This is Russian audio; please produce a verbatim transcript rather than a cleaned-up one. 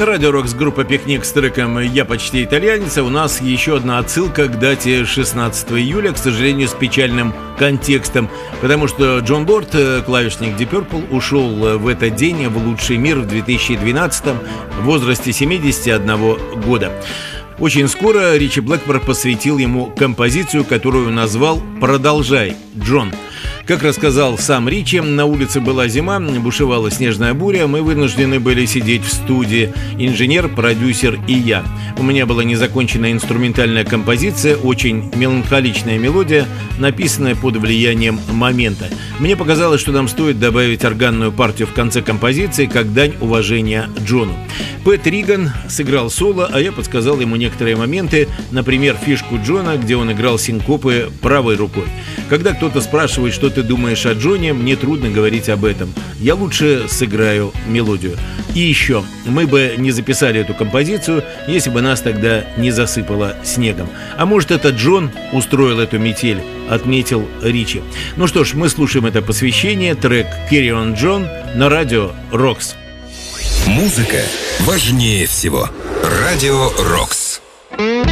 На радио «Рокс» группа «Пикник» с треком «Я почти итальянец». У нас еще одна отсылка к дате шестнадцатого июля, к сожалению, с печальным контекстом, потому что Джон Лорд, клавишник Deep Purple, ушел в этот день в лучший мир в две тысячи двенадцатом в возрасте семидесяти одного года. Очень скоро Ричи Блэкмор посвятил ему композицию, которую назвал «Продолжай, Джон». Как рассказал сам Ричи, на улице была зима, бушевала снежная буря, мы вынуждены были сидеть в студии, инженер, продюсер и я. У меня была незаконченная инструментальная композиция, очень меланхоличная мелодия, написанная под влиянием момента. Мне показалось, что нам стоит добавить органную партию в конце композиции, как дань уважения Джону. Пэт Риган сыграл соло, а я подсказал ему некоторые моменты, например, фишку Джона, где он играл синкопы правой рукой. Когда кто-то спрашивает, что ты думаешь о Джоне, мне трудно говорить об этом. Я лучше сыграю мелодию. И еще, мы бы не записали эту композицию, если бы нас тогда не засыпало снегом. А может, это Джон устроил эту метель, отметил Ричи. Ну что ж, мы слушаем это посвящение, трек «Carry on, John» на радио «Рокс». Музыка важнее всего. Радио «Рокс».